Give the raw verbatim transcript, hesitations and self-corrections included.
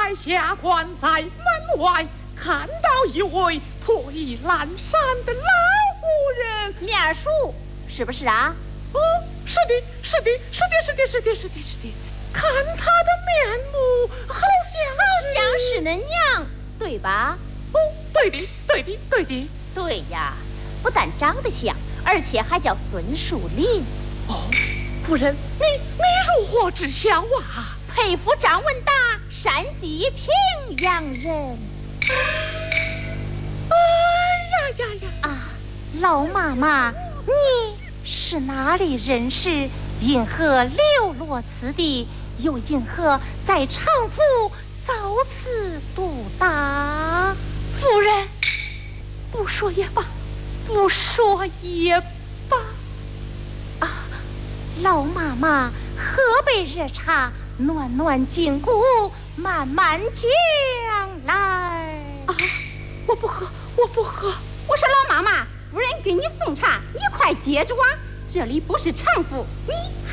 在下官在门外看到一位破衣烂衫的老妇人。 面儿叔是不是啊？ 哦，是的，是的，是的，是的，是的，是的，是的。看她的面目，好像好像是恁娘，对吧？ 哦，对的，对的，对的。 对呀，不但长得像，而且还叫孙树林。 哦，夫人，你你如何知晓啊？ 佩服张文达，山西平阳人。 哎呀呀呀！ 啊，老妈妈，你是哪里人士？因何流落此地？又因何在长府遭此毒打？ 夫人，不说也罢，不说也罢。 啊，老妈妈，喝杯热茶，暖暖筋骨，慢慢讲来。 啊，我不喝，我不喝。 我说老妈妈，夫人给你送茶，你快接住啊！这里不是常府，你